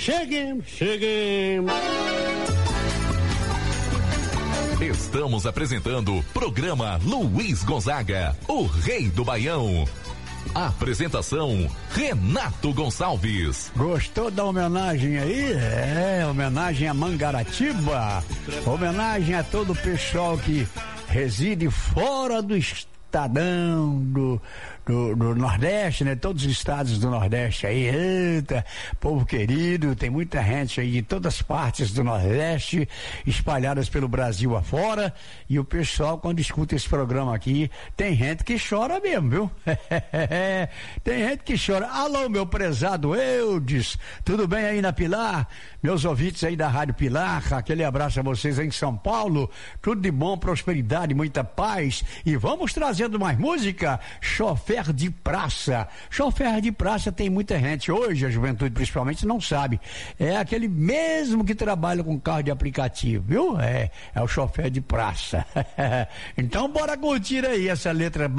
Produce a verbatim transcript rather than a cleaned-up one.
Cheguemos, cheguemos. Estamos apresentando o programa Luiz Gonzaga, o rei do Baião. Apresentação, Renato Gonçalves. Gostou da homenagem aí? É, homenagem a Mangaratiba. Homenagem a todo o pessoal que reside fora do estadão, do, do, do Nordeste, né? Todos os estados do Nordeste aí. Eita, povo querido, tem muita gente aí de todas as partes do Nordeste, espalhadas pelo Brasil afora. E o pessoal, quando escuta esse programa aqui, tem gente que chora mesmo, viu? Tem gente que chora. Alô, meu prezado Eudes, tudo bem aí na Pilar? Meus ouvintes aí da Rádio Pilar, aquele abraço a vocês aí em São Paulo. Tudo de bom, prosperidade, muita paz. E vamos trazendo mais música. Chofer de praça. Chofer de praça tem muita gente hoje, a juventude principalmente não sabe. É aquele mesmo que trabalha com carro de aplicativo, viu? É, é o chofer de praça. Então bora curtir aí essa letra